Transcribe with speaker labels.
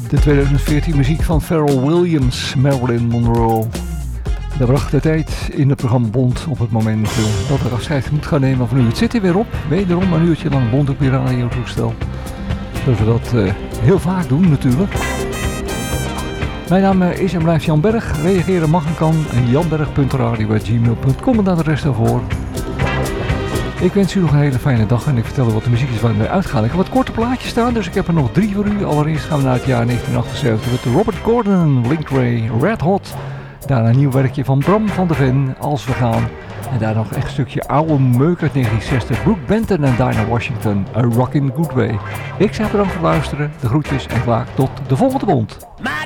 Speaker 1: De 2014 muziek van Pharrell Williams, Marilyn Monroe. Dat bracht de tijd in het programma Bond op het moment dat er afscheid moet gaan nemen van u. Het zit er weer op, wederom een uurtje lang Bond op je radiotoestel. Zoals we dat heel vaak doen natuurlijk. Mijn naam is en blijft Jan Berg. Reageren mag en kan. En janberg.radio@gmail.com en dat de rest daarvoor. Ik wens u nog een hele fijne dag en ik vertel u wat de muziek is waar we uitgaan. Ik heb wat korte plaatjes staan, dus ik heb er nog 3 voor u. Allereerst gaan we naar het jaar 1978 met Robert Gordon, Link Ray, Red Hot. Daarna een nieuw werkje van Bram van der Ven, Als we gaan. En daar nog echt een stukje oude meuk uit 1960. Brooke Benton en Dinah Washington, A Rockin' Good Way. Ik zeg bedankt voor het luisteren, de groetjes en graag tot de volgende Bond.